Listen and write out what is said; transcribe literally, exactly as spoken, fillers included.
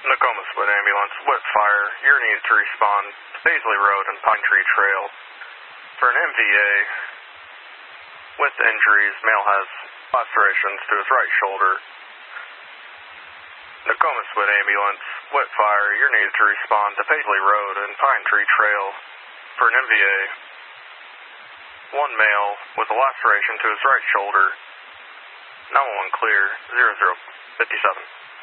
Nokomis Wood Ambulance, wet fire. You're needed to respond to Paisley Road and Pine Tree Trail. For an M V A with injuries, male has lacerations to his right shoulder. Nokomis Wood Ambulance, wet fire. You're needed to respond to Paisley Road and Pine Tree Trail. For an M V A, one male with a laceration to his right shoulder. nine one one clear, zero zero fifty-seven.